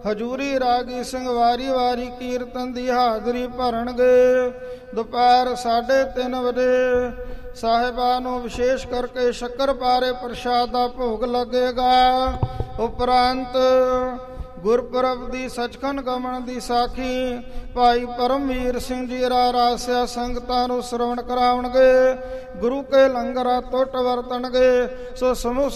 ਹਜੂਰੀ ਰਾਗੀ ਸਿੰਘ ਵਾਰੀ ਵਾਰੀ ਕੀਰਤਨ ਦੀ ਹਾਜ਼ਰੀ ਭਰਨਗੇ। ਦੁਪਹਿਰ 3:30 ਵਜੇ ਸਾਹਿਬਾਂ ਨੂੰ ਵਿਸ਼ੇਸ਼ ਕਰਕੇ ਸ਼ੱਕਰਪਾਰੇ ਪ੍ਰਸ਼ਾਦ ਦਾ ਭੋਗ ਲੱਗੇਗਾ। ਉਪਰੰਤ ਗੁਰਪੁਰਬ ਦੀ ਸੱਚਖੰਡ ਗਮਨ ਦੀ ਸਾਖੀ ਭਾਈ ਪਰਮਵੀਰ ਸਿੰਘ ਜੀ ਰਾਸਿਆ ਸੰਗਤਾਂ ਨੂੰ ਸ਼ਰਵਣ ਕਰਾਉਣਗੇ। ਗੁਰੂ ਕੇ ਲੰਗਰ ਟੁੱਟ ਵਰਤਣਗੇ। ਸੋ ਸਮੂਹ